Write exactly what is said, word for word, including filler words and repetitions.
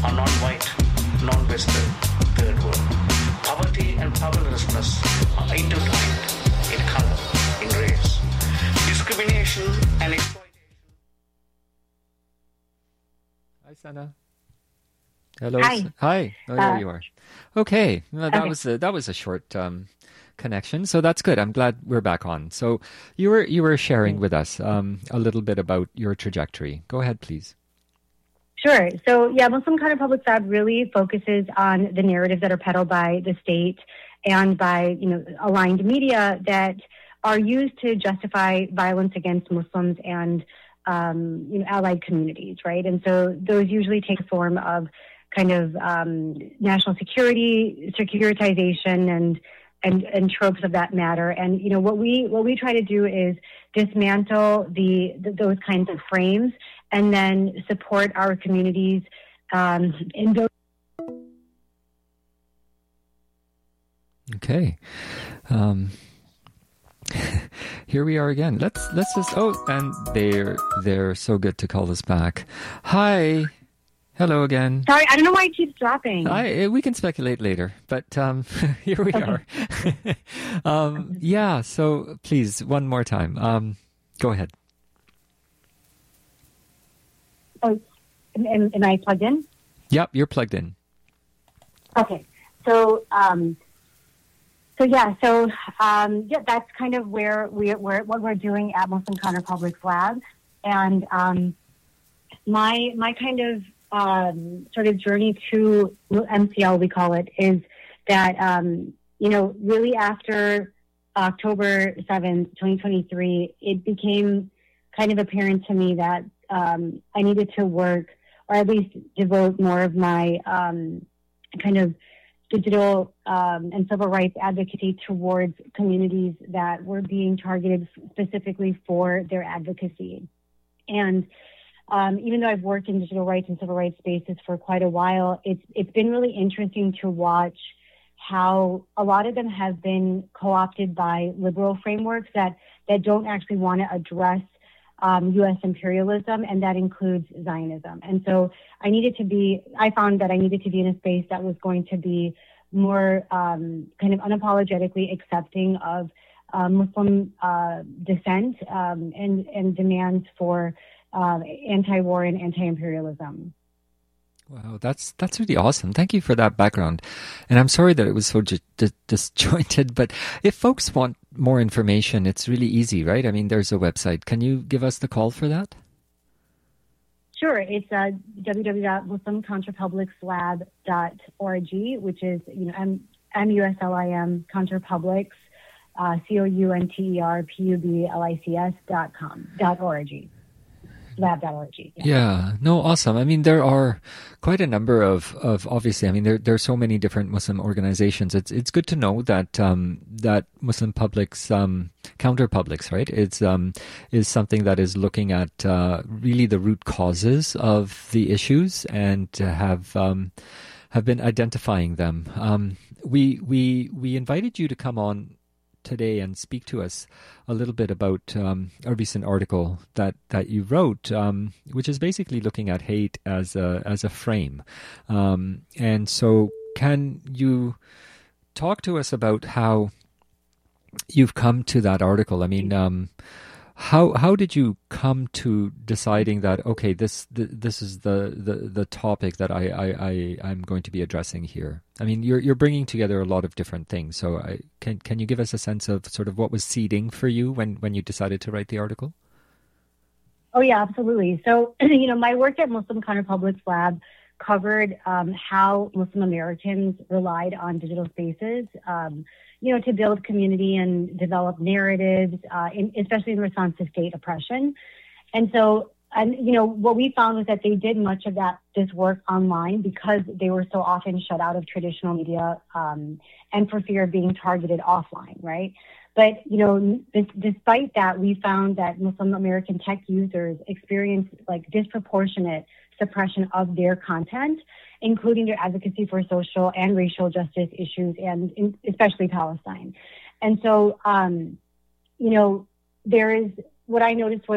are non-white, non-Western, third world. Poverty and powerlessness are intertwined in color, in race. Discrimination and exploitation. Hi, Sana. Hello. Hi. Hi. Oh, there Uh, you are. Okay. Well, that okay. was a, that was a short um, connection, so that's good. I'm glad we're back on. So you were you were sharing with us um, a little bit about your trajectory. Go ahead, please. Sure. So, yeah, Muslim Counter Public Lab really focuses on the narratives that are peddled by the state and by, you know, aligned media that are used to justify violence against Muslims and, um, you know, allied communities, right? And so those usually take the form of kind of um, national security, securitization, and and and tropes of that matter. And you know what we what we try to do is dismantle the, the those kinds of frames and then support our communities um, in those. Okay. Um, here we are again. Let's let's just. Oh, and they're they're so good to call us back. Hi. Hello again. Sorry, I don't know why it keeps dropping. I, we can speculate later, but um, here we Okay. are. um, yeah, so please, one more time. Um, go ahead. Oh, am, am am I plugged in? Yep, you're plugged in. Okay. So, um, so yeah, so um, yeah, that's kind of where we we're what we're doing at Muslim Counter Public Lab, and um, my my kind of um, sort of journey to M C L, we call it, is that um, you know really after October seventh, twenty twenty-three, it became kind of apparent to me that um, I needed to work, or at least devote more of my um, kind of digital um, and civil rights advocacy towards communities that were being targeted specifically for their advocacy. And um, even though I've worked in digital rights and civil rights spaces for quite a while, it's it's been really interesting to watch how a lot of them have been co-opted by liberal frameworks that, that don't actually want to address um, U S imperialism, and that includes Zionism. And so I needed to be, I found that I needed to be in a space that was going to be more um, kind of unapologetically accepting of uh, Muslim uh, dissent um, and, and demands for uh, anti-war and anti-imperialism. Wow, that's that's really awesome. Thank you for that background. And I'm sorry that it was so di- di- disjointed, but if folks want more information, it's really easy, right? I mean, there's a website. Can you give us the call for that? Sure. It's uh, w w w dot muslim counterpublics lab dot org, which is, you know, M- M-U-S-L-I-M, Counterpublics, uh, C O U N T E R P U B L I C S dot com, dot org. lab dot org. Yeah. Yeah, no, awesome. I mean, there are quite a number of, of obviously, I mean, there, there are so many different Muslim organizations. It's, it's good to know that, um, that Muslim Publics, um, Counter Publics, right? It's, um, is something that is looking at, uh, really the root causes of the issues and to have, um, have been identifying them. Um, we, we, we invited you to come on today and speak to us a little bit about um, a recent article that, that you wrote, um, which is basically looking at hate as a as a frame. Um, and so, can you talk to us about how you've come to that article? I mean, um, how how did you come to deciding that okay, this th- this is the, the, the topic that I, I, I I'm going to be addressing here? I mean, you're you're bringing together a lot of different things. So, I, can can you give us a sense of sort of what was seeding for you when, when you decided to write the article? Oh, yeah, absolutely. So, you know, my work at Muslim Counter Publics Lab covered um, how Muslim Americans relied on digital spaces, um, you know, to build community and develop narratives, uh, in, especially in response to state oppression. And so, and you know, what we found was that they did much of that this work online because they were so often shut out of traditional media um, and for fear of being targeted offline, right? But, you know, this, despite that, we found that Muslim American tech users experience like disproportionate suppression of their content, including their advocacy for social and racial justice issues, and in, especially Palestine. And so, um, you know, there is, what I noticed was